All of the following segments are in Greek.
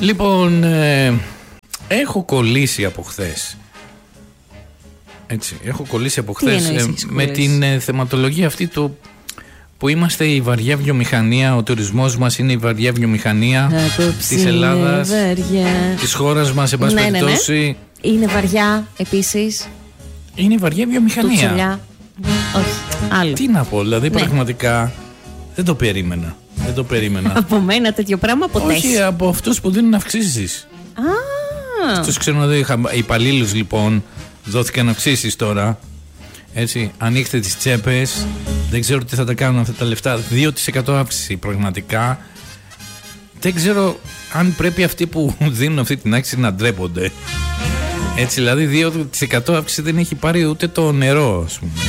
Λοιπόν, έχω κολλήσει από χθες. Έτσι, έχω κολλήσει από χθες με την θεματολογία αυτή που είμαστε η βαριά βιομηχανία, ο τουρισμός μας είναι η βαριά βιομηχανία της Ελλάδας, της χώρας μας, εν πάση περιπτώσει. Είναι βαριά επίσης. Είναι η βαριά βιομηχανία. Όχι, άλλο. Τι να πω, δηλαδή πραγματικά δεν το περίμενα. Από μένα τέτοιο πράγμα ποτέ. Όχι, από αυτούς που δίνουν αυξήσεις. Στους υπαλλήλους λοιπόν δόθηκαν αυξήσεις τώρα. Έτσι, ανοίξτε τις τσέπες. Δεν ξέρω τι θα τα κάνουν αυτά τα λεφτά. 2% αύξηση πραγματικά. Δεν ξέρω αν πρέπει αυτοί που δίνουν αυτή την αύξηση να ντρέπονται. Έτσι, δηλαδή 2% αύξηση δεν έχει πάρει ούτε το νερό, ας πούμε.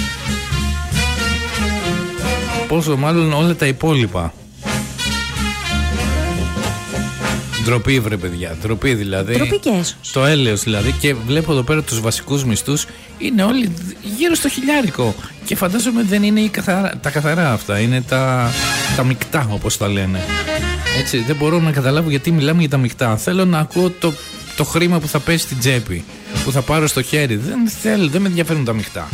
Πόσο μάλλον όλα τα υπόλοιπα. Ντροπή, βρε παιδιά, ντροπή δηλαδή. Ντροπή και έσως. Το έλεος δηλαδή. Και βλέπω εδώ πέρα τους βασικούς μισθούς είναι όλοι γύρω στο 1.000. Και φαντάζομαι δεν είναι τα καθαρά αυτά. Είναι τα μεικτά, όπως τα λένε. Έτσι, δεν μπορώ να καταλάβω γιατί μιλάμε για τα μεικτά. Θέλω να ακούω το χρήμα που θα πέσει στην τσέπη, που θα πάρω στο χέρι. Δεν με ενδιαφέρουν τα μεικτά.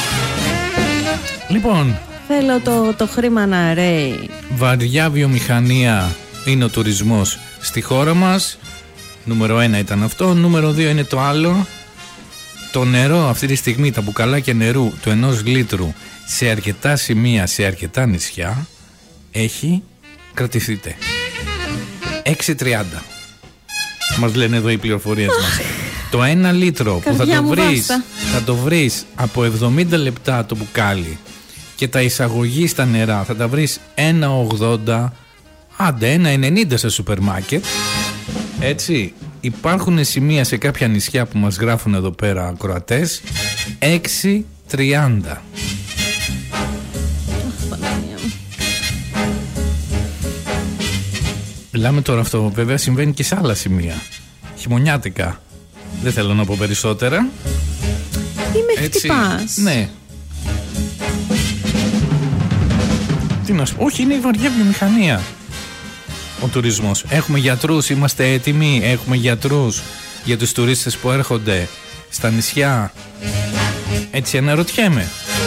Λοιπόν, θέλω το χρήμα να ρέει. Βαριά βιομηχανία είναι ο τουρισμός στη χώρα μας. Νούμερο 1 ήταν αυτό. Νούμερο 2 είναι το άλλο. Το νερό αυτή τη στιγμή, τα μπουκαλάκια νερού του 1 λίτρου σε αρκετά σημεία, σε αρκετά νησιά έχει, κρατηθείτε, 6,30 μας λένε εδώ οι πληροφορίες μας. Το 1 λίτρο που θα το βρεις από 70 λεπτά το μπουκάλι και τα εισαγωγή στα νερά θα τα βρεις 1,80, άντε 1,90 σε σούπερ μάρκετ. Έτσι, υπάρχουν σημεία σε κάποια νησιά που μας γράφουν εδώ πέρα ακροατές 6,30. Μιλάμε τώρα, αυτό βέβαια συμβαίνει και σε άλλα σημεία χειμωνιάτικα. Δεν θέλω να πω περισσότερα. Τι με χτυπάς? Ναι. Τι να σου πω, όχι, είναι η βαριά βιομηχανία ο τουρισμός. Έχουμε γιατρούς, είμαστε έτοιμοι. Έχουμε γιατρούς για τους τουρίστες που έρχονται στα νησιά. Έτσι αναρωτιέμαι.